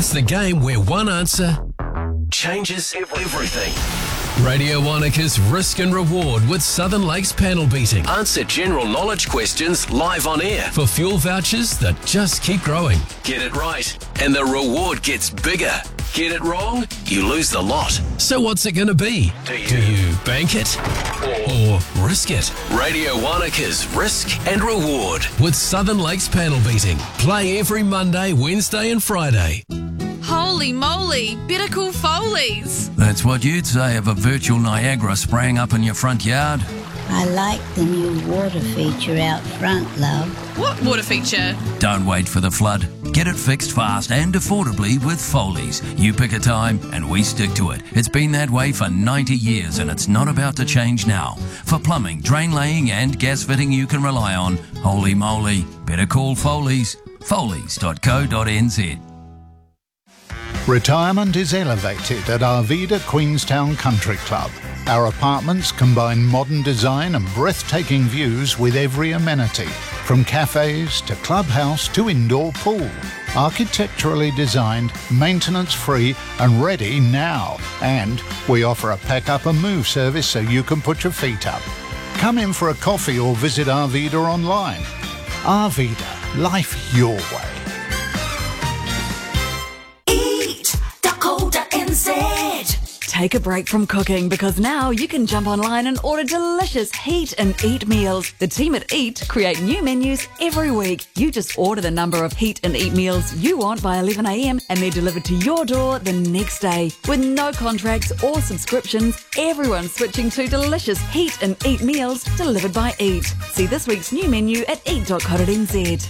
It's the game where one answer changes everything. Radio Wanaka's Risk and Reward with Southern Lakes panel beating. Answer general knowledge questions live on air for fuel vouchers that just keep growing. Get it right, and the reward gets bigger. Get it wrong, you lose the lot. So what's it going to be? Do you bank it or risk it? Radio Wanaka's Risk and Reward with Southern Lakes panel beating. Play every Monday, Wednesday and Friday. Holy moly, better call Foley's. That's what you'd say of a virtual Niagara spraying up in your front yard. I like the new water feature out front, love. What water feature? Don't wait for the flood. Get it fixed fast and affordably with Foley's. You pick a time and we stick to it. It's been that way for 90 years and it's not about to change now. For plumbing, drain laying and gas fitting you can rely on, holy moly, better call Foley's. Foley's.co.nz. Retirement is elevated at Arvida Queenstown Country Club. Our apartments combine modern design and breathtaking views with every amenity, from cafes to clubhouse to indoor pool. Architecturally designed, maintenance-free and ready now. And we offer a pack-up and move service so you can put your feet up. Come in for a coffee or visit Arvida online. Arvida, life your way. Take a break from cooking because now you can jump online and order delicious Heat and Eat meals. The team at Eat create new menus every week. You just order the number of Heat and Eat meals you want by 11 a.m. and they're delivered to your door the next day. With no contracts or subscriptions, everyone's switching to delicious Heat and Eat meals delivered by Eat. See this week's new menu at eat.co.nz.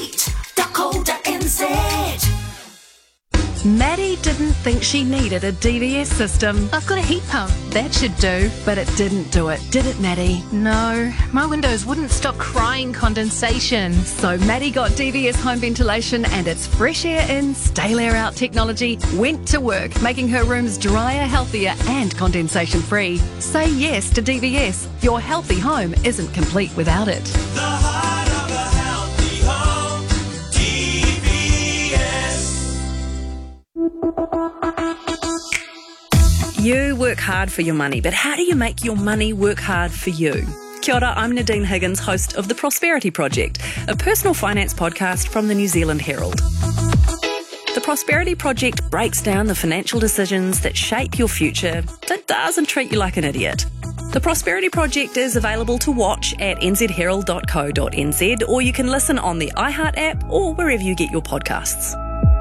Eat.co.nz. Maddie didn't think she needed a DVS system. I've got a heat pump. That should do. But it didn't do it, did it, Maddie? No, my windows wouldn't stop crying condensation. So Maddie got DVS home ventilation and its fresh air in, stale air out technology went to work, making her rooms drier, healthier and condensation free. Say yes to DVS. Your healthy home isn't complete without it. The heart of a healthy home, DVS. You work hard for your money, but how do you make your money work hard for you? Kia ora, I'm Nadine Higgins, host of The Prosperity Project, a personal finance podcast from the New Zealand Herald. The Prosperity Project breaks down the financial decisions that shape your future that doesn't treat you like an idiot. The Prosperity Project is available to watch at nzherald.co.nz, or you can listen on the iHeart app or wherever you get your podcasts.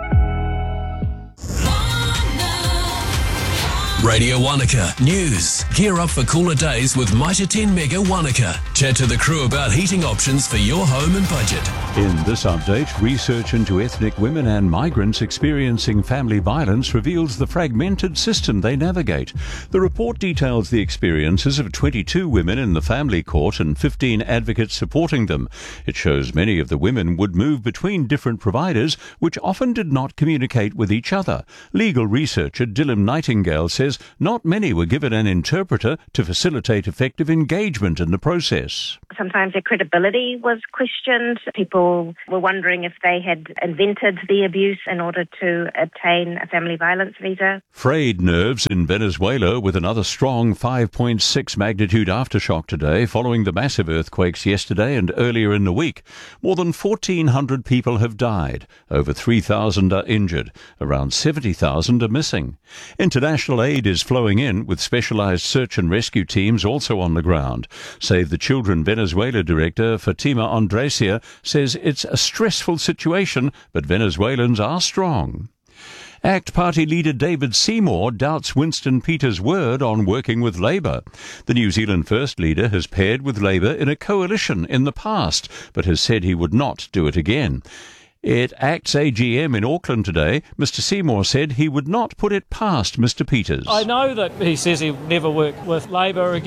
Radio Wanaka News. Gear up for cooler days with Mitre 10 Mega Wanaka. Chat to the crew about heating options for your home and budget. In this update, research into ethnic women and migrants experiencing family violence reveals the fragmented system they navigate. The report details the experiences of 22 women in the family court and 15 advocates supporting them. It shows many of the women would move between different providers, which often did not communicate with each other. Legal researcher Dylan Nightingale says not many were given an interpreter to facilitate effective engagement in the process. Sometimes their credibility was questioned. People were wondering if they had invented the abuse in order to obtain a family violence visa. Frayed nerves in Venezuela with another strong 5.6 magnitude aftershock today following the massive earthquakes yesterday and earlier in the week. More than 1,400 people have died. Over 3,000 are injured. Around 70,000 are missing. International aid is flowing in, with specialised search and rescue teams also on the ground. Save the Children Venezuela director Fatima Andresia says it's a stressful situation, but Venezuelans are strong. ACT Party leader David Seymour doubts Winston Peters' word on working with Labour. The New Zealand First leader has paired with Labour in a coalition in the past, but has said he would not do it again. At ACT's AGM in Auckland today, Mr Seymour said he would not put it past Mr Peters. I know that he says he'll never work with Labour again,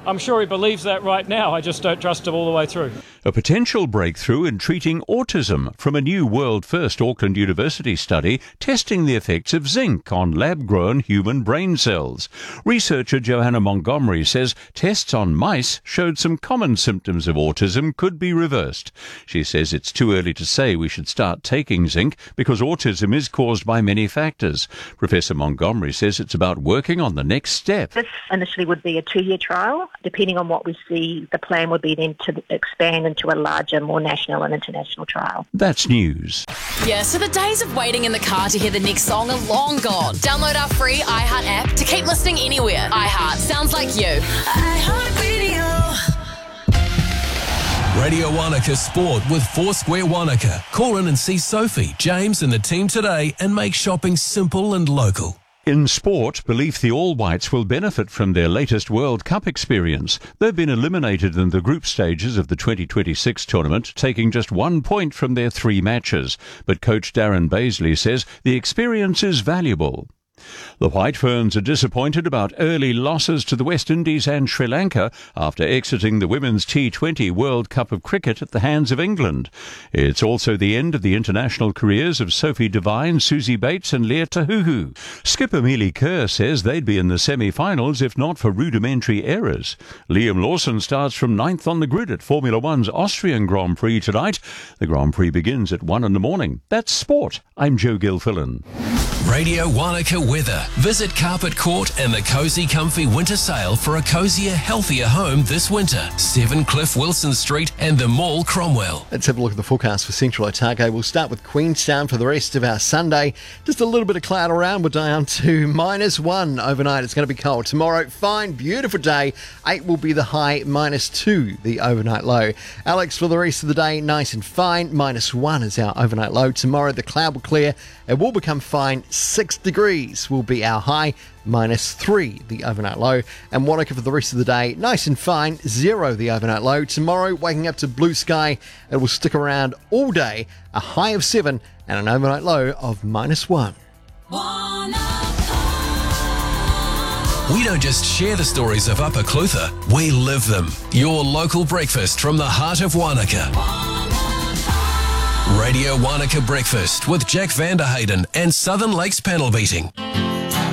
I'm sure he believes that right now. I just don't trust him all the way through. A potential breakthrough in treating autism from a new world-first Auckland University study testing the effects of zinc on lab-grown human brain cells. Researcher Johanna Montgomery says tests on mice showed some common symptoms of autism could be reversed. She says it's too early to say we should start taking zinc because autism is caused by many factors. Professor Montgomery says it's about working on the next step. This initially would be a 2-year trial. Depending on what we see, the plan would be then to expand into a larger, more national and international trial. That's news. Yeah, so the days of waiting in the car to hear the next song are long gone. Download our free iHeart app to keep listening anywhere. iHeart sounds like you. iHeart Radio Wanaka Sport with Foursquare Wanaka. Call in and see Sophie, James and the team today and make shopping simple and local. In sport, belief the All Whites will benefit from their latest World Cup experience. They've been eliminated in the group stages of the 2026 tournament, taking just 1 point from their 3 matches. But coach Darren Baisley says the experience is valuable. The White Ferns are disappointed about early losses to the West Indies and Sri Lanka after exiting the Women's T20 World Cup of Cricket at the hands of England. It's also the end of the international careers of Sophie Devine, Susie Bates and Leah Tahuhu. Skipper Mealy Kerr says they'd be in the semi-finals if not for rudimentary errors. Liam Lawson starts from 9th on the grid at Formula One's Austrian Grand Prix tonight. The Grand Prix begins at 1 a.m. That's sport. I'm Joe Gilfillan. Radio Wanaka weather. Visit Carpet Court and the Cosy Comfy Winter Sale for a cosier, healthier home this winter. 7 Cliff Wilson Street and the Mall, Cromwell. Let's have a look at the forecast for Central Otago. We'll start with Queenstown for the rest of our Sunday. Just a little bit of cloud around. We're down to -1 overnight. It's going to be cold. Tomorrow, fine, beautiful day. 8 will be the high, -2 the overnight low. Alex, for the rest of the day, nice and fine. -1 is our overnight low. Tomorrow, the cloud will clear. It will become fine. 6 degrees will be our high, -3 the overnight low. And Wanaka for the rest of the day, nice and fine, 0 the overnight low. Tomorrow, waking up to blue sky. It will stick around all day, a high of 7 and an overnight low of -1. We don't just share the stories of Upper Clutha, we live them. Your local breakfast from the heart of Wanaka. Radio Wanaka Breakfast with Jack Vanderhayden and Southern Lakes Panel Beating.